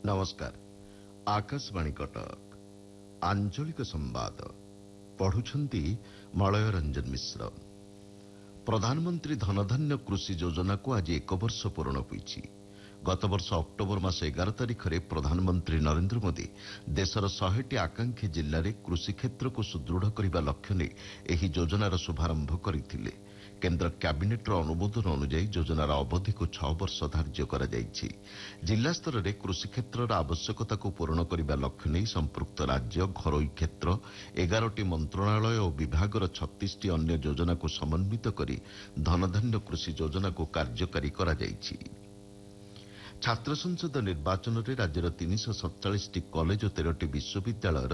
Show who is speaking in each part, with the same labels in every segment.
Speaker 1: नमस्कार। आकाशवाणी कटक आंचलिक संवाद पढ़ुछंती मलय रंजन मिश्र। प्रधानमंत्री धनधान्य कृषि योजना को आज 1 वर्ष पूर्ण होईछि। गत वर्ष अक्टोबर मास 11 तारिख में प्रधानमंत्री नरेंद्र मोदी देशर 100टी आकांक्षी जिले में कृषि क्षेत्र को सुदृढ़ करने लक्ष्य नहीं एही योजनार शुभारंभ करथिले। केंद्र कैबिनेट अनुमोदन अनुଯାयी योजनार अवधि को 6 वर्ष धार्य करा जायछि। जिला स्तर में कृषि क्षेत्र आवश्यकता को पूर्ण करने लक्ष्य नहीं संपृक्त राज्य घरोई क्षेत्र 11टी मंत्रणालय और विभागर 36टी अन्य योजना को समन्वित करी धनधान्य कृषि योजना को कार्यकारी करा जायछि। छात्र संसद निर्वाचन में राज्यर 347टी कॉलेज और 13टी विश्वविद्यालयर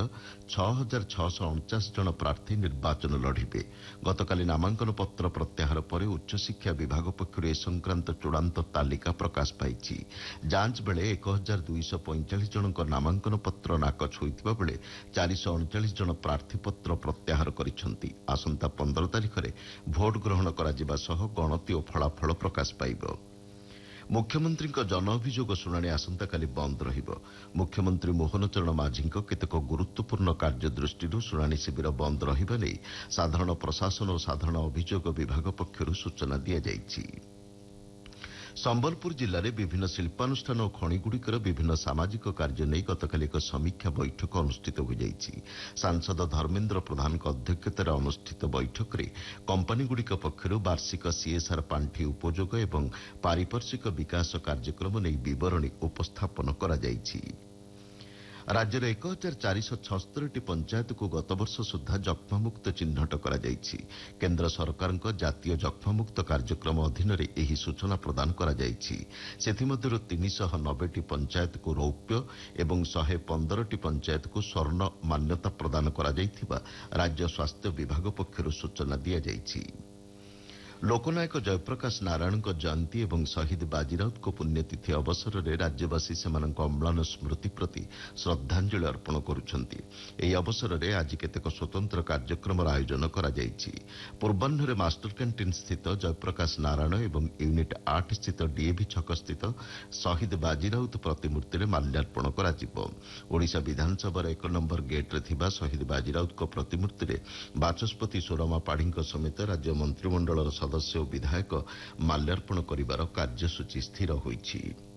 Speaker 1: 6649 जन प्रार्थी निर्वाचन लढ़िबे। गतकाली नामांकन पत्र प्रत्याहार पर उच्चशिक्षा विभाग पक्षर ए संक्रांत चूड़ांत तालिका प्रकाश पाई। जांच बेले 1245 जन नामांकन पत्र नाकच होइतिबा बेले 439 जन प्रार्थीपत्र प्रत्याहार करिसेंति। आसंता 15 तारिख में भोट ग्रहण करा सह गणति और फलाफल प्रकाश पाइब। मुख्यमंत्री जन अभियोग शुणाणी आसंताकाली बंद रहिबो। मुख्यमंत्री मोहन चरण माझी केतेक गुरुत्वपूर्ण कार्य दृष्टि शुणाणी शिविर बंद रहिबा नै साधारण प्रशासन और साधारण अभियोग विभाग पक्षर सूचना दिया जायछि। संबलपुर जिले में विभिन्न शिल्पानुष्ठान और खणिगुड़िकर विभिन्न सामाजिक कार्य नहीं गतकाली एक समीक्षा बैठक अनुष्ठित हो जायछि। सांसद धर्मेन्द्र प्रधान अध्यक्षतार अनुष्ठित बैठक में कंपनीगुड़िक पक्षर वार्षिक सीएसआर पांठि उपयोग एवं पारिपार्श्विक विकास कार्यक्रम नहीं बरणी उपस्थापन करा जायछि। राज्यर 1476टी पंचायत को गत वर्ष सुधा जक्ष्मामुक्त चिन्हट करा जायछि। केंद्र सरकार जातीय जक्ष्मामुक्त कार्यक्रम अधीन एही सूचना प्रदान करा जायछि। सेथिमध्यरु 390टी पंचायत को रौप्य एवं 115टी पंचायत को स्वर्ण मान्यता प्रदान करा जायथिबा राज्य स्वास्थ्य विभाग पक्षरु सूचना दिया जायछि। लोकनायक जयप्रकाश नारायण जयंती एवं शहीद बाजीराउत को पुण्यतिथि अवसर में राज्यवासी सेमानक अम्लान स्मृति प्रति श्रद्धांजलि अर्पण करुछंती। एही अवसर में आज केतेक स्वतंत्र कार्यक्रम आयोजन करा जायछि। पूर्वाह्न मास्टर कैंटीन स्थित जयप्रकाश नारायण एवं यूनिट 8 स्थित डीएवी छक स्थित शहीद बाजीराउत प्रतिमूर्ति में माल्यार्पण करा जिवो। ओडिशा विधानसभा 1 नंबर गेट रे थिबा शहीद बाजीराउत को प्रतिमूर्ति में बाचस्पति सोरमा पाढ़ी समेत राज्य मंत्रिमंडल सदस्य और विधायक माल्यार्पण करिवार कार्यसूची स्थिर होईछि।